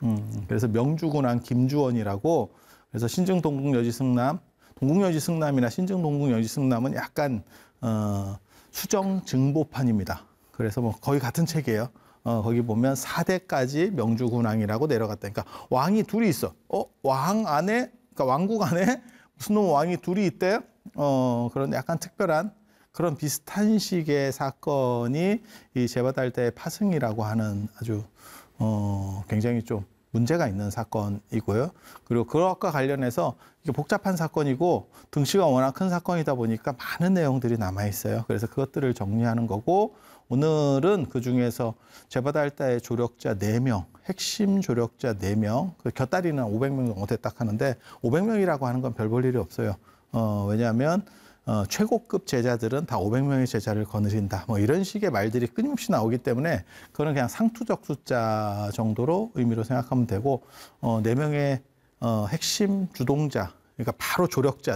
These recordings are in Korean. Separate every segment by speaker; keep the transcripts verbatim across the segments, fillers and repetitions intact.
Speaker 1: 음, 그래서 명주군왕 김주원이라고, 그래서 신증 동국여지 승남, 동국여지 승남이나 신증 동국여지 승남은 약간 어, 수정 증보판입니다. 그래서 뭐 거의 같은 책이에요. 어, 거기 보면 사 대까지 명주군왕이라고 내려갔다. 그러니까 왕이 둘이 있어. 어, 왕 안에, 그러니까 왕국 안에 무슨 놈 왕이 둘이 있대. 어, 그런 약간 특별한 그런 비슷한 식의 사건이 이 제바달대의 파승이라고 하는 아주 어, 굉장히 좀 문제가 있는 사건이고요. 그리고 그것과 관련해서 이게 복잡한 사건이고 등치가 워낙 큰 사건이다 보니까 많은 내용들이 남아 있어요. 그래서 그것들을 정리하는 거고, 오늘은 그 중에서 제바달다의 조력자 네 명, 핵심 조력자 네 명, 그 곁다리는 오백 명 정도 됐다 하는데 오백 명이라고 하는 건 별 볼 일이 없어요. 어, 왜냐하면 어, 최고급 제자들은 다 오백 명의 제자를 거느린다. 뭐 이런 식의 말들이 끊임없이 나오기 때문에 그거는 그냥 상투적 숫자 정도로 의미로 생각하면 되고, 어, 네 명의 어, 핵심 주동자, 그러니까 바로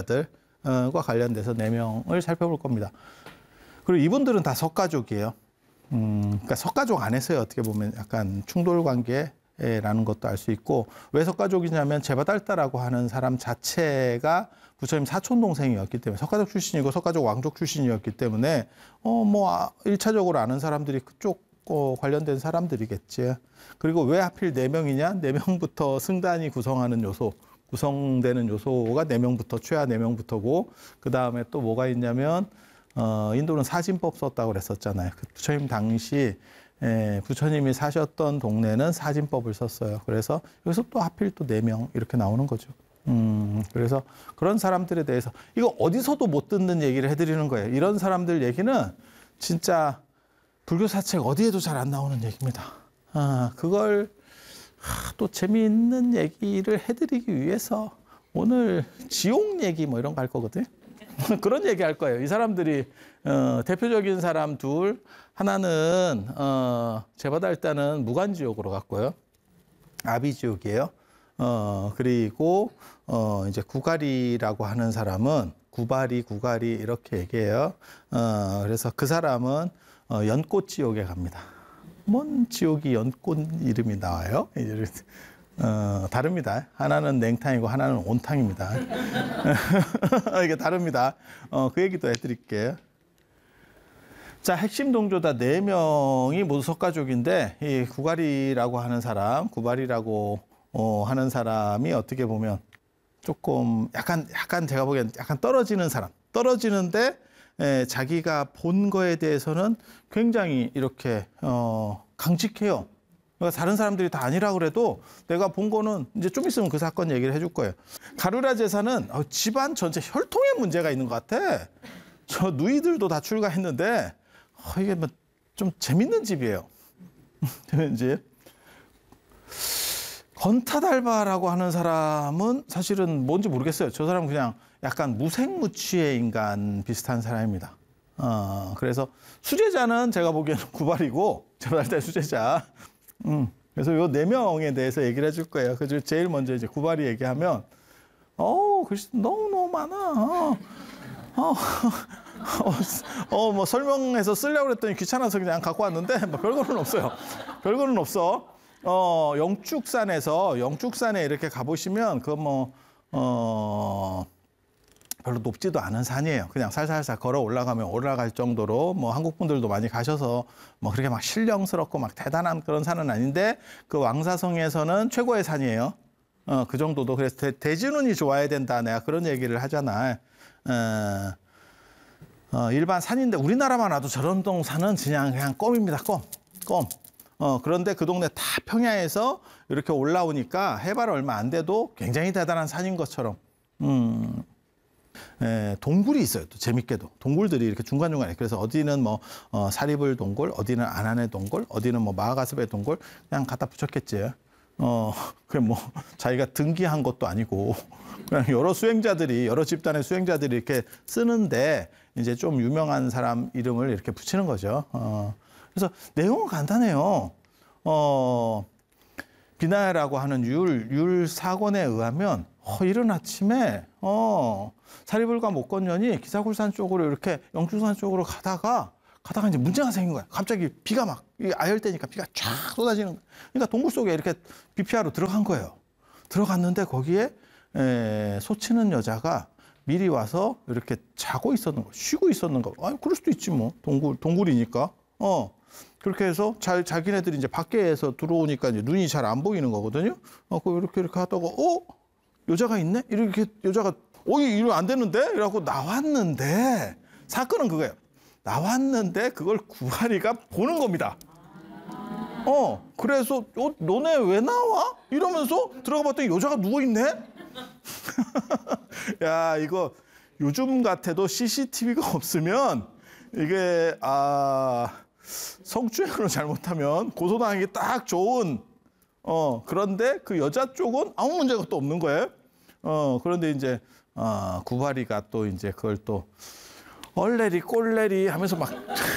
Speaker 1: 조력자들과 관련돼서 네 명을 살펴볼 겁니다. 그리고 이분들은 다 석가족이에요. 음, 그러니까 석가족 안에서의 어떻게 보면 약간 충돌 관계라는 것도 알 수 있고, 왜 석가족이냐면 제바달다라고 하는 사람 자체가 부처님 사촌 동생이었기 때문에, 석가족 출신이고 석가족 왕족 출신이었기 때문에 어뭐 일차적으로 아는 사람들이 그쪽 어, 관련된 사람들이겠지. 그리고 왜 하필 네 명이냐? 네 명부터 승단이 구성하는 요소, 구성되는 요소가 네 명부터, 최하 네 명부터고, 그 다음에 또 뭐가 있냐면 어, 인도는 사진법 썼다고 그랬었잖아요. 그 부처님 당시 에, 부처님이 사셨던 동네는 사진법을 썼어요. 그래서 여기서 또 하필 또 네 명 이렇게 나오는 거죠. 음, 그래서 그런 사람들에 대해서 이거 어디서도 못 듣는 얘기를 해드리는 거예요. 이런 사람들 얘기는 진짜 불교 사책 어디에도 잘 안 나오는 얘기입니다. 아, 그걸 아, 또 재미있는 얘기를 해드리기 위해서 오늘 지옥 얘기 뭐 이런 거 할 거거든요. 그런 얘기 할 거예요. 이 사람들이 어, 대표적인 사람 둘, 하나는 어, 제바달다는 무간지옥으로 갔고요. 아비지옥이에요. 어, 그리고 어, 이제 구가리라고 하는 사람은 구바리, 구가리 이렇게 얘기해요. 어, 그래서 그 사람은 어, 연꽃 지옥에 갑니다. 뭔 지옥이 연꽃 이름이 나와요? 어, 다릅니다. 하나는 냉탕이고 하나는 온탕입니다. 이게 다릅니다. 어, 그 얘기도 해드릴게요. 자, 핵심 동조다 네 명이 모두 석가족인데, 이 구가리라고 하는 사람, 구바리라고 어, 하는 사람이 어떻게 보면 조금 약간, 약간 제가 보기엔 약간 떨어지는 사람, 떨어지는데 에, 자기가 본 거에 대해서는 굉장히 이렇게 어, 강직해요. 그러니까 다른 사람들이 다 아니라 그래도 내가 본 거는 이제 좀 있으면 그 사건 얘기를 해줄 거예요. 가루라 제사는 어, 집안 전체 혈통에 문제가 있는 것 같아. 저 누이들도 다 출가했는데 어, 이게 뭐 좀 재밌는 집이에요. 재밌는 집. 건타달바라고 하는 사람은 사실은 뭔지 모르겠어요. 저 사람은 그냥 약간 무색무취의 인간 비슷한 사람입니다. 어, 그래서 수제자는 제가 보기에는 구발이고, 제바달다의 수제자. 음, 그래서 요 네 명에 대해서 얘기를 해줄 거예요. 그래서 제일 먼저 이제 구발이 얘기하면, 어, 글씨 너무너무 많아. 어, 어, 어, 어, 뭐 설명해서 쓰려고 그랬더니 귀찮아서 그냥 갖고 왔는데, 뭐 별거는 없어요. 별거는 없어. 어, 영축산에서, 영축산에 이렇게 가보시면, 그 뭐, 어, 별로 높지도 않은 산이에요. 그냥 살살살 걸어 올라가면 올라갈 정도로, 뭐 한국 분들도 많이 가셔서 뭐 그렇게 막 신령스럽고 막 대단한 그런 산은 아닌데, 그 왕사성에서는 최고의 산이에요. 어, 그 정도도. 그래서 대, 대진운이 좋아야 된다. 내가 그런 얘기를 하잖아. 어, 어, 일반 산인데 우리나라만 와도 저런 동 산은 그냥, 그냥 껌입니다. 껌. 껌. 어, 그런데 그 동네 다 평야에서 이렇게 올라오니까 해발 얼마 안 돼도 굉장히 대단한 산인 것처럼. 음. 에, 동굴이 있어요. 또 재밌게도 동굴들이 이렇게 중간중간에, 그래서 어디는 뭐 어, 사리불 동굴, 어디는 안한의 동굴, 어디는 뭐 마하가스베 동굴, 그냥 갖다 붙였겠지. 어, 그냥 뭐 자기가 등기한 것도 아니고 그냥 여러 수행자들이, 여러 집단의 수행자들이 이렇게 쓰는데 이제 좀 유명한 사람 이름을 이렇게 붙이는 거죠. 어, 그래서 내용은 간단해요. 어, 비나야라고 하는 율, 율 사권에 의하면 어, 이른 아침에 어, 사리불과 목건년이 기사굴산 쪽으로 이렇게 영축산 쪽으로 가다가 가다가 이제 문제가 생긴 거야. 갑자기 비가 막 아열대니까 비가 쫙 쏟아지는 거야. 그러니까 동굴 속에 이렇게 비 피하러 들어간 거예요. 들어갔는데 거기에 에, 소치는 여자가 미리 와서 이렇게 자고 있었는 거, 쉬고 있었는 거. 아, 그럴 수도 있지 뭐. 동굴 동굴이니까. 어. 그렇게 해서 자, 자기네들이 이제 밖에서 들어오니까 이제 눈이 잘 안 보이는 거거든요. 어, 그 이렇게 이렇게 하다가 어? 여자가 있네? 이렇게 여자가 어, 이러면 안 되는데? 이러고 나왔는데 사건은 그거예요. 나왔는데 그걸 구하리가 보는 겁니다. 어, 그래서 어, 너네 왜 나와? 이러면서 들어가 봤더니 여자가 누워 있네. 야, 이거 요즘 같아도 씨씨티비가 없으면 이게 아 성추행으로 잘못하면 고소당하기 딱 좋은 어 그런데 그 여자 쪽은 아무 문제가 또 없는 거예요. 어 그런데 이제 아 구바리가 또 이제 그걸 또 얼레리 꼴레리 하면서 막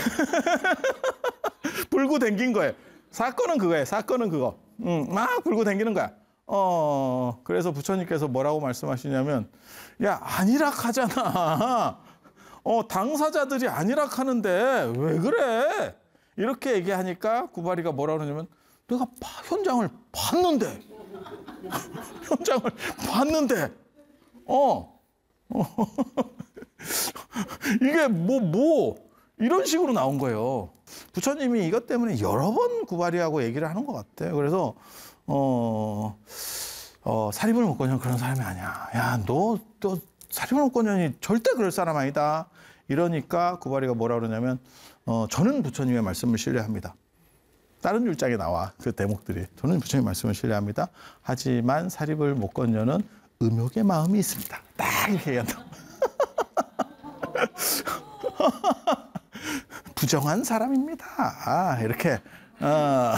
Speaker 1: 불고 댕긴 거예요. 사건은 그거예요. 사건은 그거. 음, 막 불고 댕기는 거야. 어 그래서 부처님께서 뭐라고 말씀하시냐면 야 안일학 하잖아. 어 당사자들이 안일학 하는데 왜 그래? 이렇게 얘기하니까 구바리가 뭐라 그러냐면 내가 파, 현장을 봤는데 현장을 봤는데 어, 어. 이게 뭐 뭐 이런 식으로 나온 거예요. 부처님이 이것 때문에 여러 번 구바리하고 얘기를 하는 것 같아요. 그래서 어, 어 사리불 목건년 그런 사람이 아니야. 야, 너, 너 사리불 목건년이 절대 그럴 사람 아니다. 이러니까 구바리가 뭐라 그러냐면 어, 저는 부처님의 말씀을 신뢰합니다. 다른 율장에 나와 그 대목들이. 저는 부처님의 말씀을 신뢰합니다. 하지만 사리불 목건년은 음욕의 마음이 있습니다. 딱 이렇게 얘기한다. 부정한 사람입니다. 아, 이렇게. 어.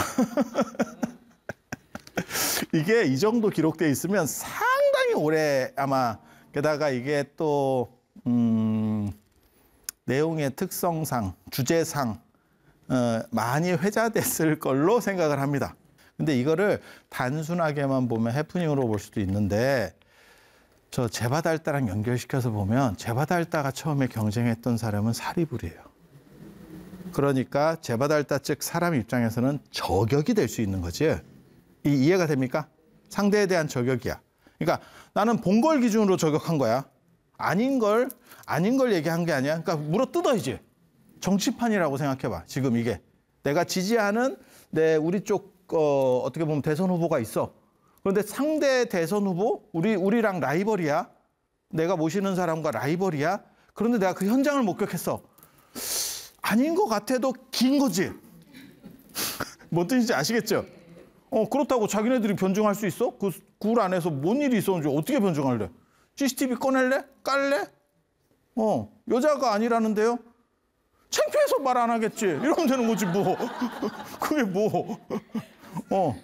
Speaker 1: 이게 이 정도 기록되어 있으면 상당히 오래 아마 게다가 이게 또 음, 내용의 특성상 주제상 어, 많이 회자됐을 걸로 생각을 합니다. 근데 이거를 단순하게만 보면 해프닝으로 볼 수도 있는데 저 제바달다랑 연결시켜서 보면 제바달다가 처음에 경쟁했던 사람은 사리불이에요. 그러니까 제바달다 즉 사람 입장에서는 저격이 될 수 있는 거지. 이, 이해가 됩니까? 상대에 대한 저격이야. 그러니까 나는 본 걸 기준으로 저격한 거야. 아닌 걸, 아닌 걸 얘기한 게 아니야. 그러니까 물어 뜯어야지. 정치판이라고 생각해봐. 지금 이게. 내가 지지하는 내 우리 쪽, 어, 어떻게 보면 대선 후보가 있어. 그런데 상대 대선 후보, 우리, 우리랑 라이벌이야. 내가 모시는 사람과 라이벌이야. 그런데 내가 그 현장을 목격했어. 아닌 것 같아도 긴 거지. 뭔 뜻인지 아시겠죠? 어, 그렇다고 자기네들이 변증할 수 있어? 그 굴 안에서 뭔 일이 있었는지 어떻게 변증할래? 씨씨티비 꺼낼래? 깔래? 어, 여자가 아니라는데요? 창피해서 말 안 하겠지. 이러면 되는 거지, 뭐. 그게 뭐. 어.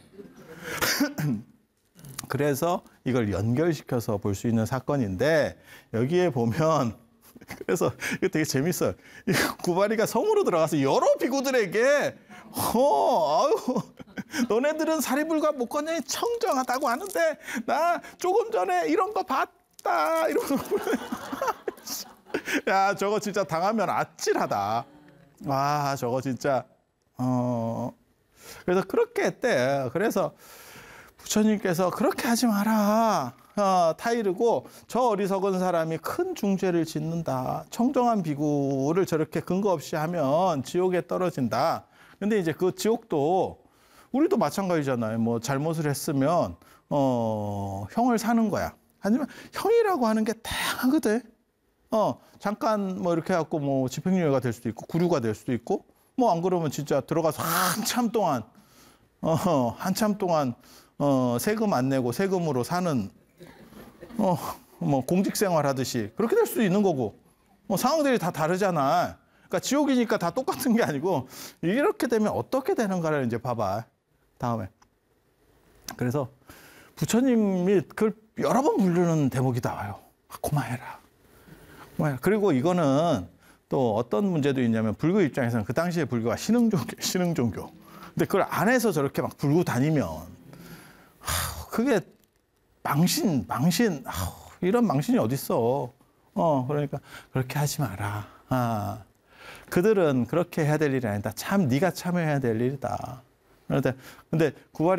Speaker 1: 그래서 이걸 연결시켜서 볼 수 있는 사건인데, 여기에 보면, 그래서 이거 되게 재밌어요. 이 구바리가 성으로 들어가서 여러 비구들에게, 어, 아유, 너네들은 사리불과 목건년이 청정하다고 하는데, 나 조금 전에 이런 거 봤다. 이러면서. 야, 저거 진짜 당하면 아찔하다. 와, 저거 진짜, 어. 그래서 그렇게 했대. 그래서 부처님께서 그렇게 하지 마라. 어, 타이르고 저 어리석은 사람이 큰 중죄를 짓는다. 청정한 비구를 저렇게 근거 없이 하면 지옥에 떨어진다. 근데 이제 그 지옥도 우리도 마찬가지잖아요. 뭐 잘못을 했으면 어, 형을 사는 거야. 하지만 형이라고 하는 게 다양하거든. 어, 잠깐 뭐 이렇게 해갖고 뭐 집행유예가 될 수도 있고 구류가 될 수도 있고 뭐 안 그러면 진짜 들어가서 한참 동안 어, 한참 동안 어, 세금 안 내고 세금으로 사는 어, 뭐 공직 생활 하듯이 그렇게 될 수도 있는 거고 뭐 상황들이 다 다르잖아. 그러니까 지옥이니까 다 똑같은 게 아니고 이렇게 되면 어떻게 되는가를 이제 봐봐. 다음에. 그래서 부처님이 그걸 여러 번 부르는 대목이 나와요. 아, 고마해라. 고마해라. 그리고 이거는 또 어떤 문제도 있냐면 불교 입장에서는 그 당시에 불교가 신흥종교, 신흥종교. 근데 그걸 안에서 저렇게 막 불고 다니면 하, 그게 망신, 망신, 하, 이런 망신이 어딨어. 어, 그러니까 그렇게 하지 마라. 아. 그들은 그렇게 해야 될 일이 아니다. 참 네가 참여해야 될 일이다. 그런데 근데 구발이